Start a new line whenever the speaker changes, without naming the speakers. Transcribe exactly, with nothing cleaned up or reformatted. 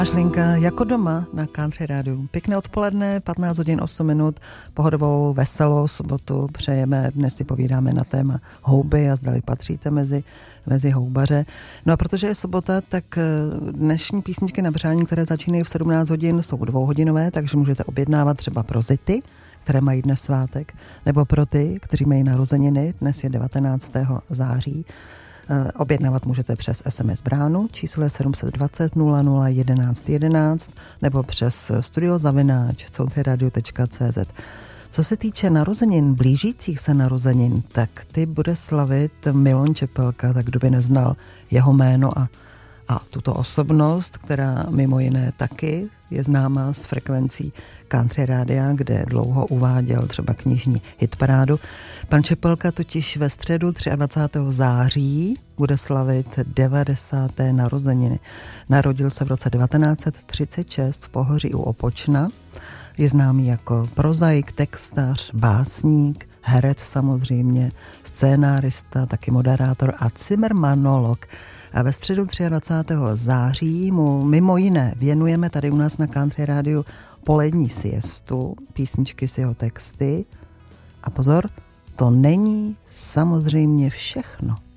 Mašlinka jako doma na Country Rádiu. Pěkné odpoledne, patnáct hodin osm minut, pohodovou, veselou sobotu přejeme. Dnes si povídáme na téma houby a zdali patříte mezi, mezi houbaře. No a protože je sobota, tak dnešní písničky na přání, které začínají v sedmnáct hodin, jsou dvouhodinové, takže můžete objednávat třeba pro Zity, které mají dnes svátek, nebo pro ty, kteří mají narozeniny. Dnes je devatenáctého září. Objednávat můžete přes es em es bránu, číslo je sedm set dvacet nula nula jedenáct jedenáct nebo přes studiozavináč countryradio tečka cé zet. Co se týče narozenin, blížících se narozenin, tak ty bude slavit Milon Čepelka, tak kdo by neznal jeho jméno a, a tuto osobnost, která mimo jiné taky je známá z frekvencí Country Rádia, kde dlouho uváděl třeba knižní hitparádu. Pan Čepelka totiž ve středu dvacátého třetího září bude slavit devadesáté narozeniny. Narodil se v roce devatenáct set třicet šest v Pohoří u Opočna. Je známý jako prozaik, textař, básník, herec samozřejmě, scénárista, taky moderátor a cimrmanolog. A ve středu dvacátého třetího září mu mimo jiné věnujeme tady u nás na Country Rádiu polední siestu, písničky s jeho texty. A pozor, to není samozřejmě všechno.